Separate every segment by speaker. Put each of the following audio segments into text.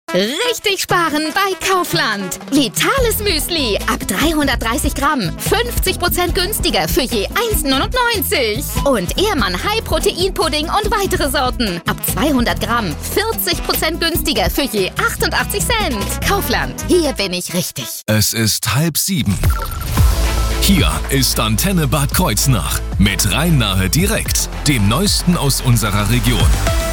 Speaker 1: Richtig sparen bei Kaufland. Vitales Müsli ab 330 Gramm. 50% günstiger für je 1,99. Und Ehrmann High-Protein-Pudding und weitere Sorten. Ab 200 Gramm. 40% günstiger für je 88 Cent. Kaufland, hier bin ich richtig.
Speaker 2: Es ist 6:30. Hier ist Antenne Bad Kreuznach mit Rhein-Nahe direkt, dem Neuesten aus unserer Region.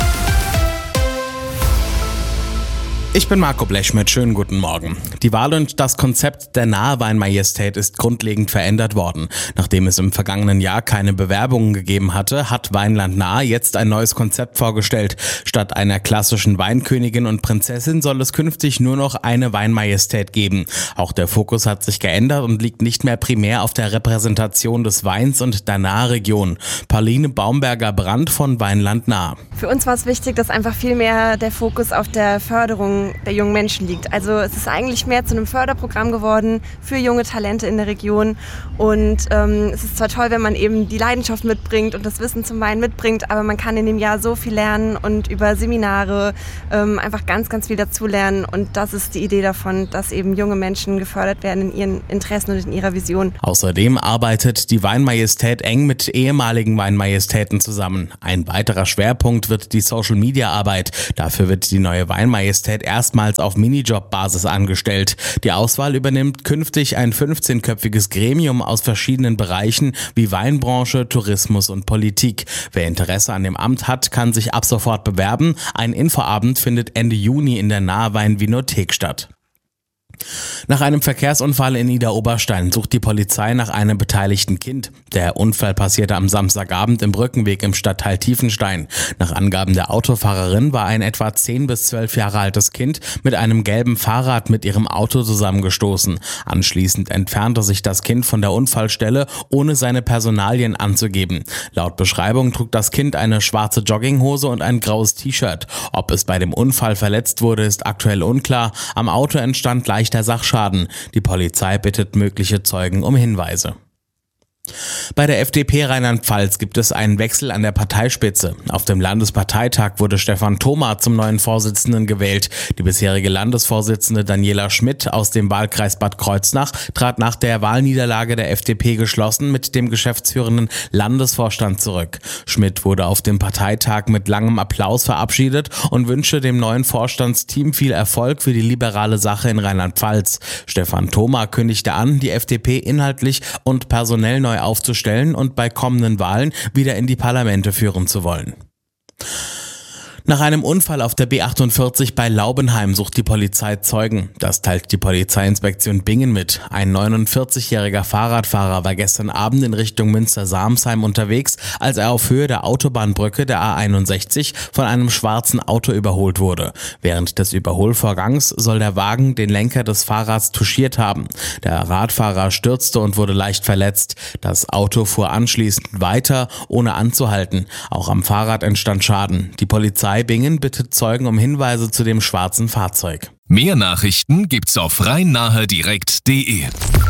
Speaker 3: Ich bin Marco Blechschmidt, schönen guten Morgen. Die Wahl und das Konzept der Naheweinmajestät ist grundlegend verändert worden. Nachdem es im vergangenen Jahr keine Bewerbungen gegeben hatte, hat Weinland Nahe jetzt ein neues Konzept vorgestellt. Statt einer klassischen Weinkönigin und Prinzessin soll es künftig nur noch eine Weinmajestät geben. Auch der Fokus hat sich geändert und liegt nicht mehr primär auf der Repräsentation des Weins und der Nahregion. Pauline Baumberger-Brandt von Weinland Nahe.
Speaker 4: Für uns war es wichtig, dass einfach viel mehr der Fokus auf der Förderung der jungen Menschen liegt. Also es ist eigentlich mehr zu einem Förderprogramm geworden für junge Talente in der Region. Und es ist zwar toll, wenn man eben die Leidenschaft mitbringt und das Wissen zum Wein mitbringt, aber man kann in dem Jahr so viel lernen und über Seminare einfach ganz, ganz viel dazulernen. Und das ist die Idee davon, dass eben junge Menschen gefördert werden in ihren Interessen und in ihrer Vision.
Speaker 3: Außerdem arbeitet die Weinmajestät eng mit ehemaligen Weinmajestäten zusammen. Ein weiterer Schwerpunkt wird die Social-Media-Arbeit. Dafür wird die neue Weinmajestät erstmals auf Minijob-Basis angestellt. Die Auswahl übernimmt künftig ein 15-köpfiges Gremium aus verschiedenen Bereichen wie Weinbranche, Tourismus und Politik. Wer Interesse an dem Amt hat, kann sich ab sofort bewerben. Ein Infoabend findet Ende Juni in der Nahwein-Vinothek statt. Nach einem Verkehrsunfall in Idar-Oberstein sucht die Polizei nach einem beteiligten Kind. Der Unfall passierte am Samstagabend im Brückenweg im Stadtteil Tiefenstein. Nach Angaben der Autofahrerin war ein etwa 10 bis 12 Jahre altes Kind mit einem gelben Fahrrad mit ihrem Auto zusammengestoßen. Anschließend entfernte sich das Kind von der Unfallstelle, ohne seine Personalien anzugeben. Laut Beschreibung trug das Kind eine schwarze Jogginghose und ein graues T-Shirt. Ob es bei dem Unfall verletzt wurde, ist aktuell unklar. Am Auto entstand leichter Sachschaden. Die Polizei bittet mögliche Zeugen um Hinweise. Bei der FDP Rheinland-Pfalz gibt es einen Wechsel an der Parteispitze. Auf dem Landesparteitag wurde Stefan Thoma zum neuen Vorsitzenden gewählt. Die bisherige Landesvorsitzende Daniela Schmidt aus dem Wahlkreis Bad Kreuznach trat nach der Wahlniederlage der FDP geschlossen mit dem geschäftsführenden Landesvorstand zurück. Schmidt wurde auf dem Parteitag mit langem Applaus verabschiedet und wünschte dem neuen Vorstandsteam viel Erfolg für die liberale Sache in Rheinland-Pfalz. Stefan Thoma kündigte an, die FDP inhaltlich und personell neu aufzustellen und bei kommenden Wahlen wieder in die Parlamente führen zu wollen. Nach einem Unfall auf der B48 bei Laubenheim sucht die Polizei Zeugen. Das teilt die Polizeiinspektion Bingen mit. Ein 49-jähriger Fahrradfahrer war gestern Abend in Richtung Münster-Samsheim unterwegs, als er auf Höhe der Autobahnbrücke der A61 von einem schwarzen Auto überholt wurde. Während des Überholvorgangs soll der Wagen den Lenker des Fahrrads touchiert haben. Der Radfahrer stürzte und wurde leicht verletzt. Das Auto fuhr anschließend weiter, ohne anzuhalten. Auch am Fahrrad entstand Schaden. Die Polizei Bingen bittet Zeugen um Hinweise zu dem schwarzen Fahrzeug.
Speaker 2: Mehr Nachrichten gibt's auf rhein-nahe-direkt.de.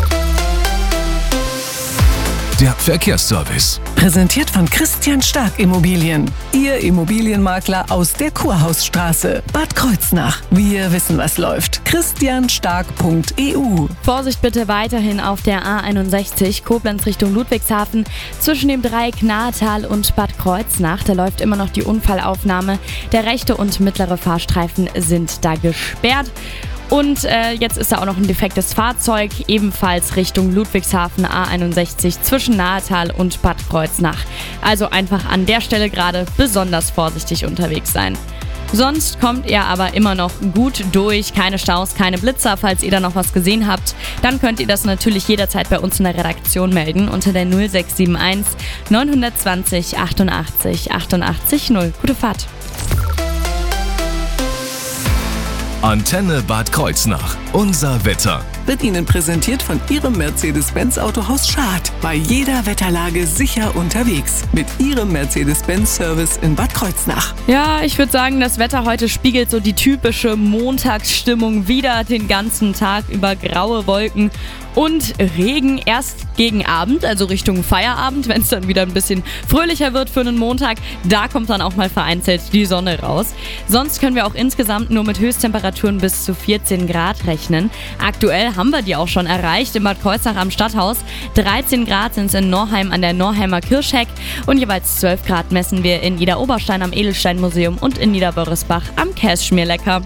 Speaker 2: Der Verkehrsservice.
Speaker 5: Präsentiert von Christian Stark Immobilien. Ihr Immobilienmakler aus der Kurhausstraße. Bad Kreuznach. Wir wissen, was läuft. christianstark.eu.
Speaker 6: Vorsicht bitte weiterhin auf der A61 Koblenz Richtung Ludwigshafen. Zwischen dem Dreieck Nahetal und Bad Kreuznach. Da läuft immer noch die Unfallaufnahme. Der rechte und mittlere Fahrstreifen sind da gesperrt. Und jetzt ist da auch noch ein defektes Fahrzeug, ebenfalls Richtung Ludwigshafen A61 zwischen Nahetal und Bad Kreuznach. Also einfach an der Stelle gerade besonders vorsichtig unterwegs sein. Sonst kommt ihr aber immer noch gut durch, keine Staus, keine Blitzer. Falls ihr da noch was gesehen habt, dann könnt ihr das natürlich jederzeit bei uns in der Redaktion melden unter der 0671 920 88 88 0. Gute Fahrt!
Speaker 2: Antenne Bad Kreuznach. Unser Wetter.
Speaker 5: Wird Ihnen präsentiert von Ihrem Mercedes-Benz Autohaus Schad. Bei jeder Wetterlage sicher unterwegs. Mit Ihrem Mercedes-Benz-Service in Bad Kreuznach.
Speaker 6: Ja, ich würde sagen, das Wetter heute spiegelt so die typische Montagsstimmung wider. Den ganzen Tag über graue Wolken und Regen erst gegen Abend, also Richtung Feierabend, wenn es dann wieder ein bisschen fröhlicher wird für einen Montag. Da kommt dann auch mal vereinzelt die Sonne raus. Sonst können wir auch insgesamt nur mit Höchsttemperaturen bis zu 14 Grad rechnen. Aktuell haben wir die auch schon erreicht in Bad Kreuznach am Stadthaus. 13 Grad sind es in Norheim an der Norheimer Kirchheck und jeweils 12 Grad messen wir in Idar-Oberstein am Edelsteinmuseum und in Niederbörresbach am Kässchmierlecker.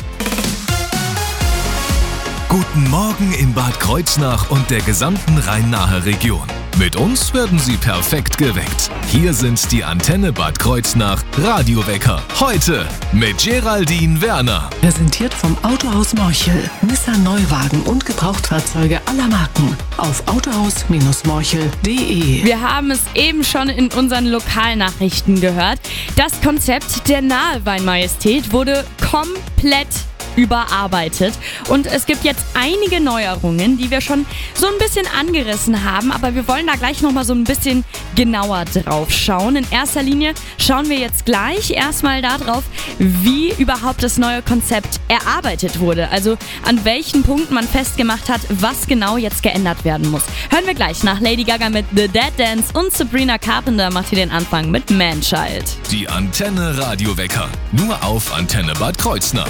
Speaker 2: Guten Morgen in Bad Kreuznach und der gesamten Rhein-Nahe Region. Mit uns werden Sie perfekt geweckt. Hier sind die Antenne Bad Kreuznach Radiowecker. Heute mit Geraldine Werner.
Speaker 5: Präsentiert vom Autohaus Morchel. Nissan Neuwagen und Gebrauchtfahrzeuge aller Marken. Auf autohaus-morchel.de.
Speaker 6: Wir haben es eben schon in unseren Lokalnachrichten gehört. Das Konzept der Nahe Weinmajestät wurde komplett überarbeitet und es gibt jetzt einige Neuerungen, die wir schon so ein bisschen angerissen haben, aber wir wollen da gleich nochmal so ein bisschen genauer drauf schauen. In erster Linie schauen wir jetzt gleich erstmal darauf, wie überhaupt das neue Konzept erarbeitet wurde, also an welchen Punkten man festgemacht hat, was genau jetzt geändert werden muss. Hören wir gleich nach Lady Gaga mit The Dead Dance und Sabrina Carpenter macht hier den Anfang mit Manchild.
Speaker 2: Die Antenne Radiowecker, nur auf Antenne Bad Kreuznach.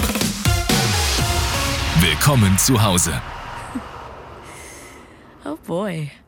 Speaker 2: Willkommen zu Hause.
Speaker 6: Oh boy.